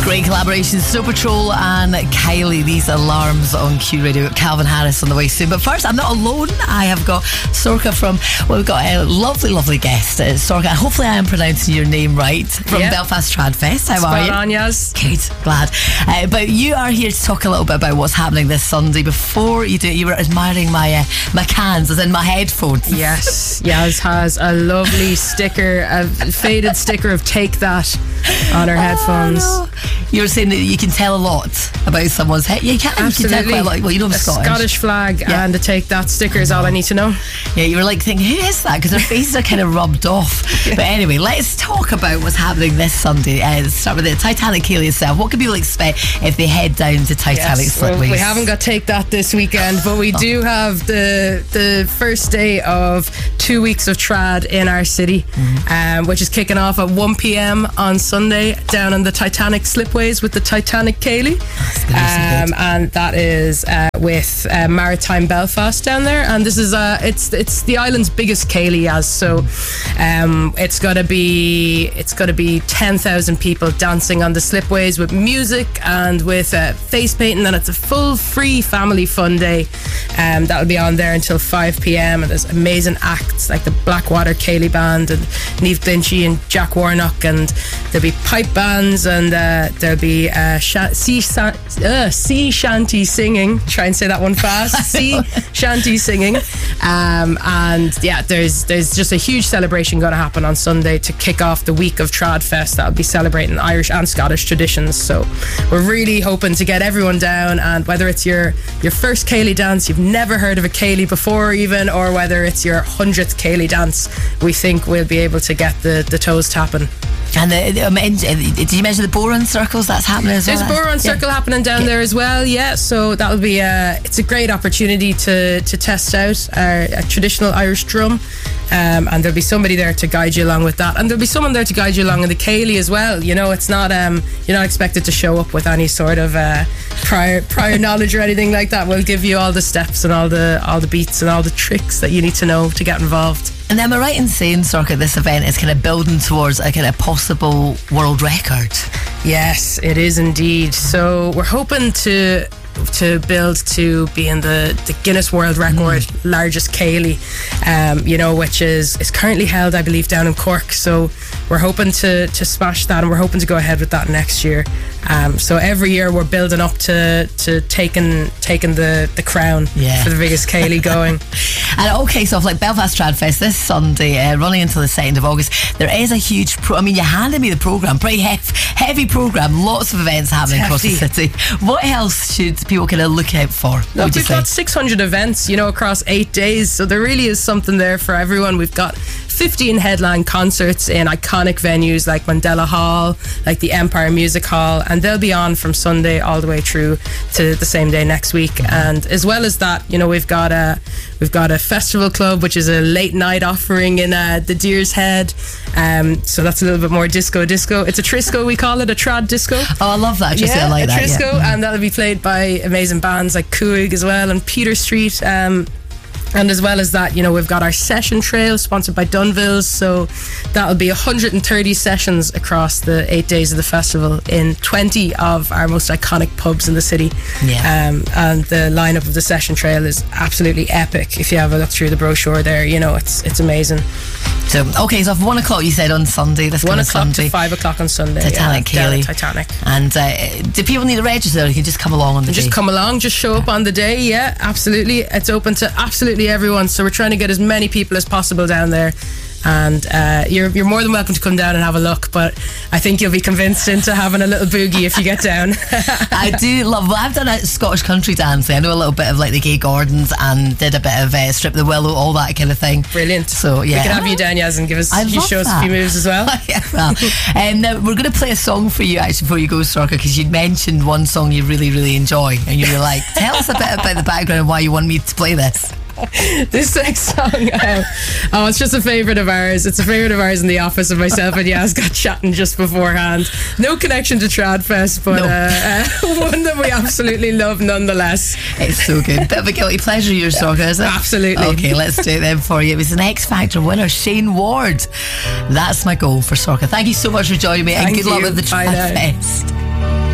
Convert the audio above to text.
Great collaboration, Snow Patrol and Kylie. These alarms on Q Radio. Calvin Harris on the way soon. But first, I'm not alone. I have got Sorcha from, well, we've got a lovely guest. Sorcha, hopefully I am pronouncing your name right, from Belfast Tradfest. How are you? Spot on, yes. Good, glad. But you are here to talk a little bit about what's happening this Sunday. Before you do it, you were admiring my cans, as in my headphones. Yes, Yaz has a lovely sticker, a faded sticker of Take That on her headphones. No. You were saying that you can tell a lot about someone's head. Yeah, you can. Absolutely. You can tell quite a lot. Well, you know I'm Scottish. Scottish flag and a Take That sticker is all I need to know. Yeah, you were like thinking, who is that? Because their faces are kind of rubbed off. But anyway, let's talk about what's happening this Sunday. Let's start with the Titanic Ceilidh itself. What can people expect if they head down to Titanic Slipways? Well, we haven't got Take That this weekend, but we do have the first day of 2 weeks of trad in our city, which is kicking off at 1 p.m. on Sunday down on the Titanic Slipways with the Titanic Ceilidh. And that is with Maritime Belfast down there, and this is it's the island's biggest Ceilidh, as so it's got to be 10,000 people dancing on the slipways with music and with face painting, and it's a full free family fun day. That'll be on there until 5 p.m. and there's amazing acts like the Blackwater Ceilidh Band and Niamh Glynchy and Jack Warnock, and there'll be pipe bands, and there'll be sea shanty singing. Try and say that one fast. Sea shanty singing. And yeah, there's just a huge celebration going to happen on Sunday to kick off the week of Tradfest. That'll be celebrating Irish and Scottish traditions. So we're really hoping to get everyone down, and whether it's your first Ceilidh dance, you've never heard of a Ceilidh before even, or whether it's your 100th Ceilidh dance, we think we'll be able to get the toes tapping. And did you mention the Boron Circles? That's happening as well? There's a Boron Circle happening down there as well, so that'll be it's a great opportunity to test out a traditional Irish drum, and there'll be somebody there to guide you along with that, and there'll be someone there to guide you along in the Ceilidh as well. You know, it's not you're not expected to show up with any sort of prior knowledge or anything like that. We'll give you all the steps and all the beats and all the tricks that you need to know to get involved. And am I right in saying, Sorcha, this event is kind of building towards a kind of possible world record? Yes, it is indeed. So we're hoping to build to be in the Guinness World Record largest Ceilidh, which is currently held, I believe, down in Cork. So we're hoping to smash that, and we're hoping to go ahead with that next year. So every year we're building up to taking the crown for the biggest Ceilidh going. And okay, so like Belfast Tradfest this Sunday, running until the 2nd of August, there is a huge you handed me the programme, pretty heavy programme, lots of events happening across the city. What else should people kind of look out for? Look, we've got 600 events, across 8 days, so there really is something there for everyone. We've got 15 headline concerts in iconic venues like Mandela Hall, like the Empire Music Hall, and they'll be on from Sunday all the way through to the same day next week. And as well as that, we've got a festival club, which is a late night offering in the Deer's Head. So that's a little bit more disco. It's a Trisco, we call it, a trad disco. Oh, I love that. I like that. Trisco, and that'll be played by amazing bands like Cooig as well, and Peter Street. And as well as that, we've got our session trail sponsored by Dunville's, so that'll be 130 sessions across the 8 days of the festival in 20 of our most iconic pubs in the city. And the lineup of the session trail is absolutely epic. If you have a look through the brochure there, it's amazing. So okay, so 1 o'clock you said on Sunday, this 1 o'clock Sunday to 5 o'clock on Sunday, Titanic Ceilidh. Titanic. And do people need to register, or you can just come along on the day? Just come along, just show up on the day. Absolutely, it's open to absolutely everyone, so we're trying to get as many people as possible down there. And you're more than welcome to come down and have a look, but I think you'll be convinced into having a little boogie if you get down. I do love, I've done a Scottish country dancing. I know a little bit of like the Gay Gordons, and did a bit of Strip the Willow, all that kind of thing. Brilliant. So yeah, we can have you down, Yaz, and show us a few moves as well. Now we're going to play a song for you actually before you go, Sorcha, because you'd mentioned one song you really, really enjoy, and you were like, tell us a bit about the background and why you want me to play this. This next song, it's just a favourite of ours. It's a favourite of ours in the office, and myself and Yaz got chatting just beforehand. No connection to Tradfest, but one that we absolutely love nonetheless. It's so good. Bit of a guilty pleasure, your Sorcha, is it? Absolutely. Okay, let's do it then for you. It was an X Factor winner, Shane Ward. That's my goal for Sorcha. Thank you so much for joining me, and good luck with the Tradfest.